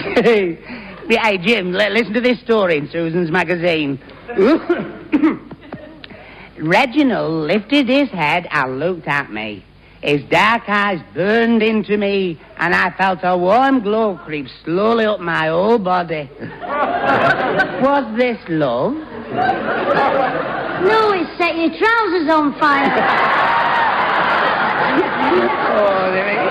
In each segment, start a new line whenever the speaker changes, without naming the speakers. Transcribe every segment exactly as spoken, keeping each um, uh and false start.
Hey, Jim, l- listen to this story in Susan's magazine. Reginald lifted his head and looked at me. His dark eyes burned into me, and I felt a warm glow creep slowly up my whole body. Was this love?
No, it set your trousers on fire.
Oh, there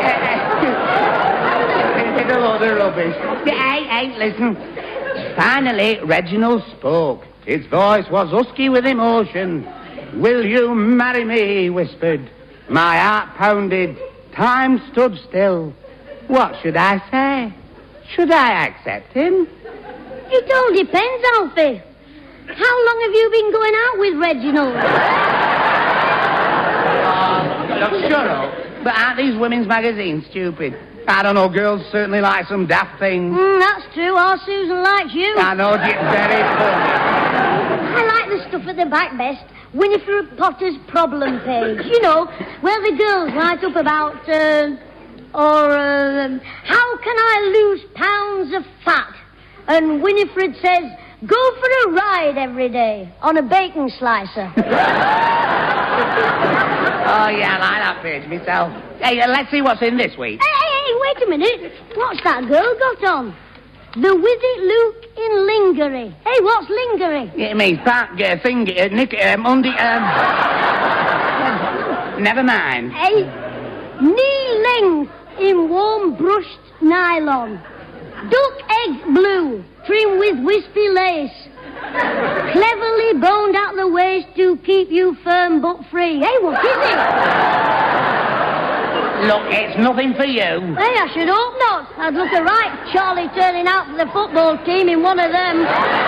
it's a load of rubbish. Hey, hey, listen. Finally, Reginald spoke. His voice was husky with emotion. Will you marry me, he whispered. My heart pounded. Time stood still. What should I say? Should I accept him?
It all depends, Alfie. How long have you been going out with Reginald?
Oh, look, shut up. But aren't these women's magazines stupid? I don't know, girls certainly like some daft things.
Mm, that's true. Our Susan likes you.
I know, it's very funny.
I like the stuff at the back best. Winifred Potter's problem page. You know, where the girls write up about, uh, or, uh, how can I lose pounds of fat? And Winifred says, go for a ride every day on a bacon slicer.
Oh, yeah, I like that page myself. Hey, uh, let's see what's in this week.
Hey, hey, hey, wait a minute. What's that girl got on? The With It Luke in lingerie. Hey, what's lingerie?
It means part, uh, finger, uh, nick, um, undi, um... Never mind.
Hey, knee length in warm brushed nylon. Duck egg blue, trimmed with wispy lace. Cleverly boned at the waist to keep you firm but free. Hey, what is it?
Look, it's nothing for you.
Hey, I should hope not. I'd look a right Charlie turning out for the football team in one of them.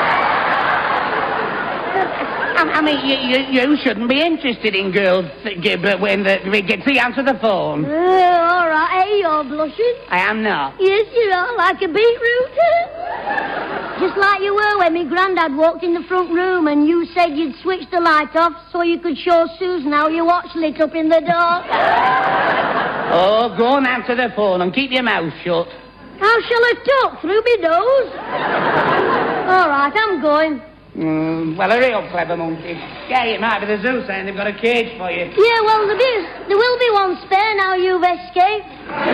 I, I mean, you, you, you shouldn't be interested in girls, uh, but when the, we get to answer the phone.
Oh, all right. Hey, you're blushing.
I am not.
Yes, you are, like a beetroot. Just like you were when me granddad walked in the front room and you said you'd switch the light off so you could show Susan how your watch lit up in the dark.
Oh, go and answer the phone and keep your mouth shut.
How shall I talk? Through me nose? All right, I'm going.
Mm, well, hurry up, clever monkey. Yeah, it might be the zoo saying they've got a cage for you.
Yeah, well, there, is, there will be one spare now you've escaped.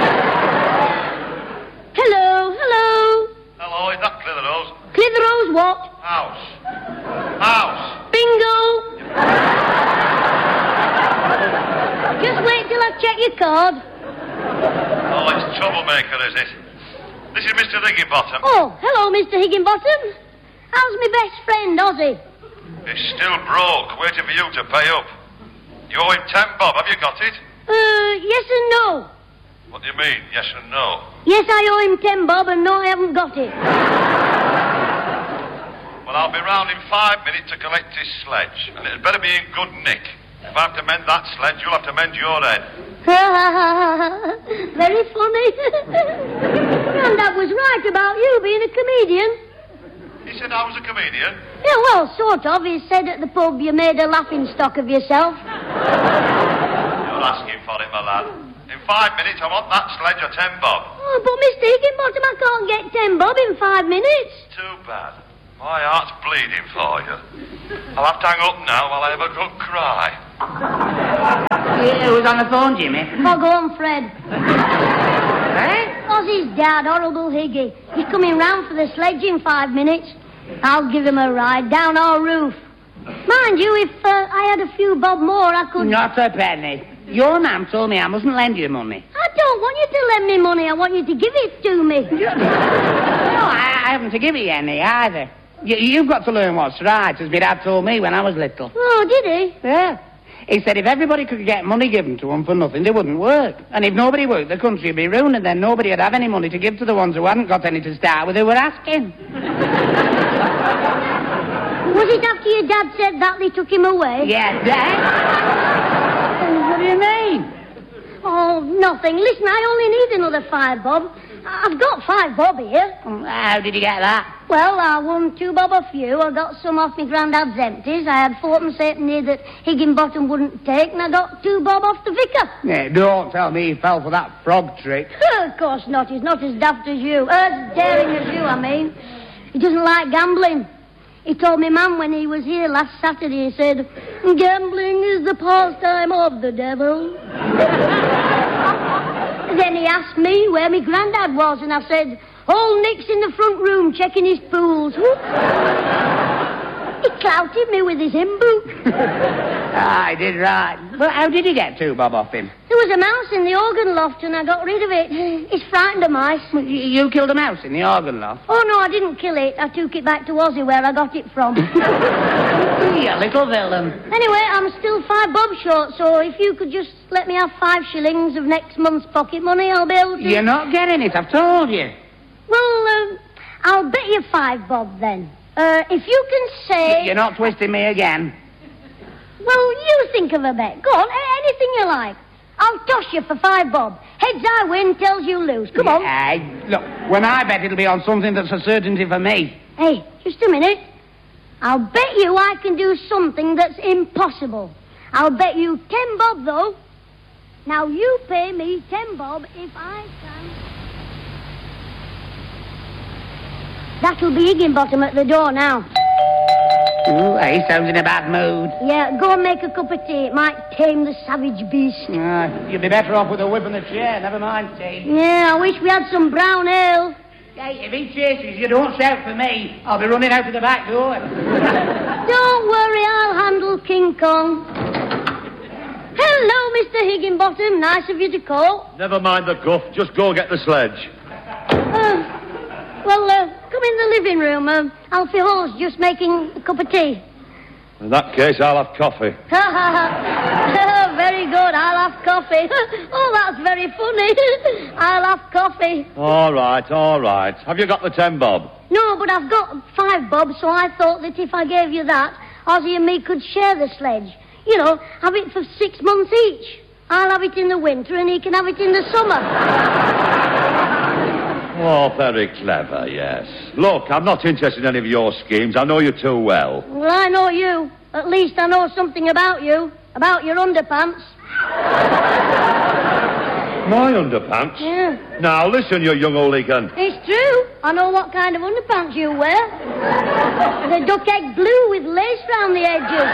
Hello, hello.
Hello, is that Clitheroe's?
Clitheroe's what?
House. House.
Bingo. Just wait till I check your card.
Oh, it's Troublemaker, is it? This is Mister Higginbottom.
Oh, hello, Mister Higginbottom. How's my best friend, Ozzy?
He's still broke, waiting for you to pay up. You owe him ten bob, have you got it?
Uh, yes and no.
What do you mean, yes and no?
Yes, I owe him ten bob, and no, I haven't got it.
Well, I'll be round in five minutes to collect his sledge, and it'd better be in good nick. If I have to mend that sledge, you'll have to mend your head.
Very funny. Grandad was right about you being a comedian.
He said I was a comedian?
Yeah, well, sort of. He said at the pub you made a laughing stock of yourself.
You're asking for it, my lad. In five minutes, I want that sledge or ten bob.
Oh, but Mister Higginbottom, I can't get ten bob in five minutes.
Too bad. My heart's bleeding for you. I'll have to hang up now while I have a good cry.
Yeah, who's on the phone, Jimmy?
Oh, go on, Fred.
Eh?
Ozzy's dad, Horrible Higgy. He's coming round for the sledge in five minutes. I'll give him a ride down our roof. Mind you, if uh, I had a few bob more, I could...
Not a penny. Your mum told me I mustn't lend you money.
I don't want you to lend me money. I want you to give it to me.
No, I, I haven't to give you any either. You, you've got to learn what's right, as my dad told me when I was little.
Oh, did he?
Yeah. He said if everybody could get money given to them for nothing, they wouldn't work. And if nobody worked, the country would be ruined, and then nobody would have any money to give to the ones who hadn't got any to start with who were asking.
Was it after your dad said that they took him away?
Yeah, Dad? What do you mean?
Oh, nothing. Listen, I only need another five bob. I've got five bob here.
How did you get that?
Well, I won two bob off you. I got some off my granddad's empties. I had fourpence halfpenny that Higginbottom wouldn't take, and I got two bob off the vicar.
Yeah, don't tell me he fell for that frog trick.
Of course not. He's not as daft as you. As daring as you, I mean. He doesn't like gambling. He told me mum when he was here last Saturday, he said, gambling is the pastime of the devil. Then he asked me where my granddad was, and I said, old Nick's in the front room checking his pools. He clouted me with his hymn book.
I did right. But how did you get two bob off him?
There was a mouse in the organ loft, and I got rid of it. He's frightened of mice.
You, you killed a mouse in the organ loft?
Oh, no, I didn't kill it. I took it back to Aussie, where I got it from.
You little villain.
Anyway, I'm still five bob short, so if you could just let me have five shillings of next month's pocket money, I'll be able to...
You're not getting it, I've told you.
Well, uh, I'll bet you five bob, then. Uh, if you can say...
You're not twisting me again.
Well, you think of a bet. Go on, anything you like. I'll toss you for five bob. Heads I win, tails you lose. Come on.
Hey, look, when I bet it'll be on something that's a certainty for me.
Hey, just a minute. I'll bet you I can do something that's impossible. I'll bet you ten bob, though. Now, you pay me ten bob if I can... That'll be Higginbottom at the door now.
Ooh, he sounds in a bad mood.
Yeah, go and make a cup of tea. It might tame the savage beast.
Uh, you'd be better off with a whip and a chair. Never mind tea.
Yeah, I wish we had some brown ale.
Hey, if he chases you, don't shout for me. I'll be running out of the back door.
Don't worry, I'll handle King Kong. Hello, Mister Higginbottom. Nice of you to call.
Never mind the guff. Just go get the sledge.
Uh, well, uh, come in the living room. Uh, Alfie Hall's just making a cup of tea.
In that case, I'll have coffee.
Ha ha ha. Very good. I'll have coffee. Oh, that's very funny. I'll have coffee.
All right, all right. Have you got the ten bob?
No, but I've got five bob, so I thought that if I gave you that, Ozzy and me could share the sledge. You know, have it for six months each. I'll have it in the winter and he can have it in the summer.
Oh, very clever, yes. Look, I'm not interested in any of your schemes. I know you too well.
Well, I know you. At least I know something about you. About your underpants.
My underpants?
Yeah.
Now, listen, you young hooligan.
It's true. I know what kind of underpants you wear. They're duck egg blue with lace round the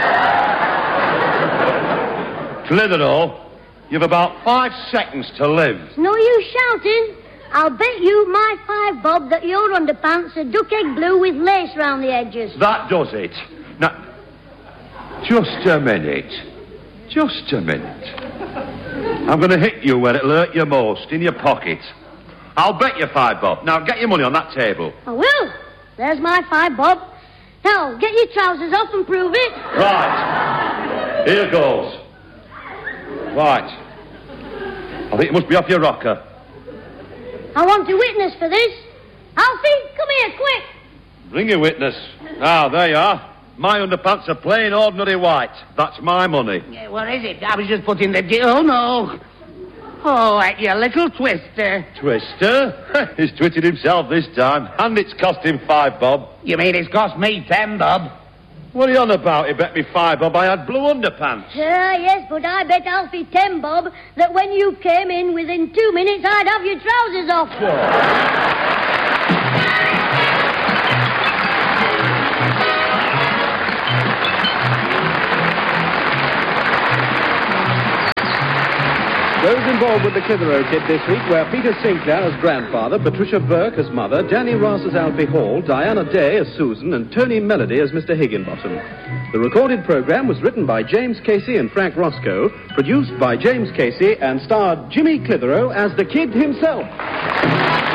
edges.
Clitheroe, you've about five seconds to live.
No use shouting. I'll bet you my five bob that your underpants are duck egg blue with lace round the edges.
That does it. Now, just a minute. Just a minute. I'm going to hit you where it'll hurt you most, in your pocket. I'll bet you five bob. Now, get your money on that table.
I will. There's my five bob. Now, get your trousers off and prove it.
Right. Here goes. Right. I think you must be off your rocker.
I want a witness for this. Alfie, come here, quick.
Bring your witness. Ah, there you are. My underpants are plain ordinary white. That's my money.
Yeah, what is it? I was just putting the... Di- oh, no. Oh, you little twister.
Twister? He's twitted himself this time. And it's cost him five bob.
You mean it's cost me ten bob?
What are you on about? He bet me five bob I had blue underpants.
Ah, uh, yes, but I bet Alfie ten bob that when you came in within two minutes, I'd have your trousers off.
Whoa.
Those involved with the Clitheroe kit this week were Peter Sinclair as grandfather, Patricia Burke as mother, Danny Ross as Alfie Hall, Diana Day as Susan, and Tony Melody as Mister Higginbottom. The recorded program was written by James Casey and Frank Roscoe, produced by James Casey, and starred Jimmy Clitheroe as the kid himself.